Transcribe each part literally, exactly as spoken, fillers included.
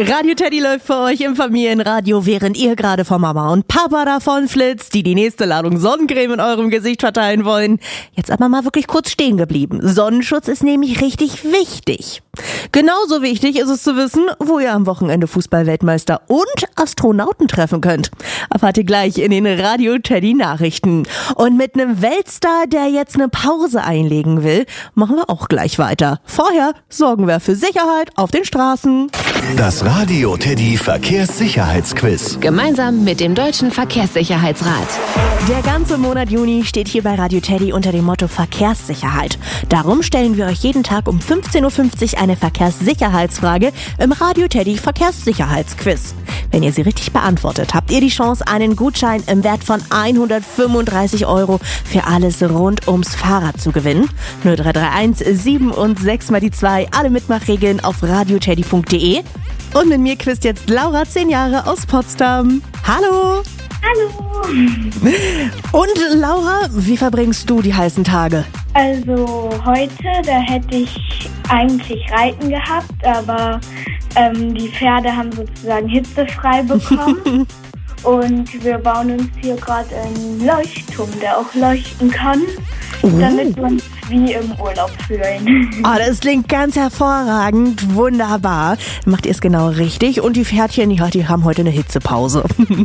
Radio Teddy läuft für euch im Familienradio, während ihr gerade von Mama und Papa davon flitzt, die die nächste Ladung Sonnencreme in eurem Gesicht verteilen wollen. Jetzt aber mal wirklich kurz stehen geblieben. Sonnenschutz ist nämlich richtig wichtig. Genauso wichtig ist es zu wissen, wo ihr am Wochenende Fußballweltmeister und Astronauten treffen könnt. Erfahrt ihr gleich in den Radio Teddy Nachrichten. Und mit einem Weltstar, der jetzt eine Pause einlegen will, machen wir auch gleich weiter. Vorher sorgen wir für Sicherheit auf den Straßen. Das Radio Teddy Verkehrssicherheitsquiz. Gemeinsam mit dem Deutschen Verkehrssicherheitsrat. Der ganze Monat Juni steht hier bei Radio Teddy unter dem Motto Verkehrssicherheit. Darum stellen wir euch jeden Tag um fünfzehn Uhr fünfzig eine Verkehrssicherheitsfrage im Radio Teddy Verkehrssicherheitsquiz. Wenn ihr sie richtig beantwortet, habt ihr die Chance, einen Gutschein im Wert von hundertfünfunddreißig Euro für alles rund ums Fahrrad zu gewinnen. null drei drei eins sieben und sechs mal die zwei, alle Mitmachregeln auf radioteddy punkt de. Und mit mir quizt jetzt Laura, zehn Jahre aus Potsdam. Hallo! Hallo! Und Laura, wie verbringst du die heißen Tage? Also heute, da hätte ich eigentlich Reiten gehabt, aber ähm, die Pferde haben sozusagen hitzefrei bekommen. Und wir bauen uns hier gerade einen Leuchtturm, der auch leuchten kann, uh. damit wir uns wie im Urlaub fühlen. Oh, das klingt ganz hervorragend, wunderbar. Dann macht ihr es genau richtig und die Pferdchen, die, die haben heute eine Hitzepause.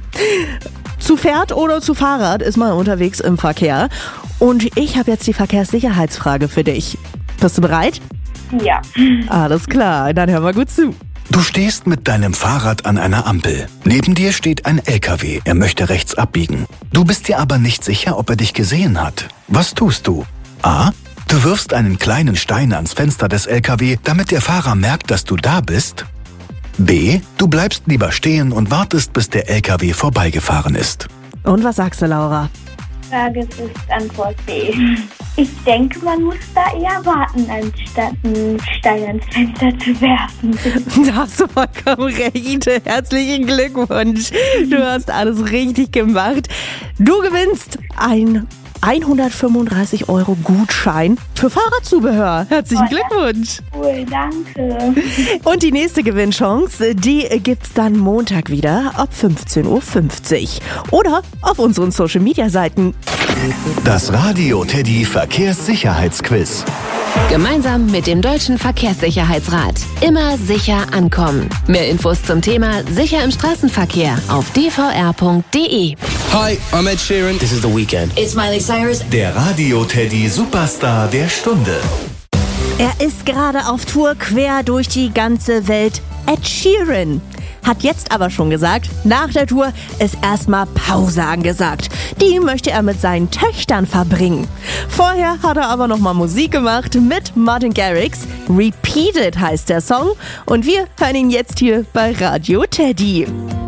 Zu Pferd oder zu Fahrrad ist man unterwegs im Verkehr. Und ich habe jetzt die Verkehrssicherheitsfrage für dich. Bist du bereit? Ja. Alles klar, dann hör mal gut zu. Du stehst mit deinem Fahrrad an einer Ampel. Neben dir steht ein L K W, er möchte rechts abbiegen. Du bist dir aber nicht sicher, ob er dich gesehen hat. Was tust du? A. Du wirfst einen kleinen Stein ans Fenster des L K W, damit der Fahrer merkt, dass du da bist. B. Du bleibst lieber stehen und wartest, bis der L K W vorbeigefahren ist. Und was sagst du, Laura? Frage ist Antwort B. Ich denke, man muss da eher warten, anstatt einen Stein ans Fenster zu werfen. Da hast du vollkommen recht. Herzlichen Glückwunsch. Du hast alles richtig gemacht. Du gewinnst ein hundertfünfunddreißig Euro Gutschein für Fahrradzubehör. Herzlichen oh, Glückwunsch. Cool, danke. Und die nächste Gewinnchance, die gibt's dann Montag wieder ab fünfzehn Uhr fünfzig oder auf unseren Social Media Seiten. Das Radio Teddy Verkehrssicherheitsquiz. Gemeinsam mit dem Deutschen Verkehrssicherheitsrat. Immer sicher ankommen. Mehr Infos zum Thema Sicher im Straßenverkehr auf d v r punkt de. Hi, I'm Ed Sheeran. This is The Weeknd. It's Miley Cyrus. Der Radio Teddy Superstar der Stunde. Er ist gerade auf Tour quer durch die ganze Welt. Ed Sheeran hat jetzt aber schon gesagt, nach der Tour ist erstmal Pause angesagt. Die möchte er mit seinen Töchtern verbringen. Vorher hat er aber nochmal Musik gemacht mit Martin Garrix. Repeated heißt der Song. Und wir hören ihn jetzt hier bei Radio Teddy.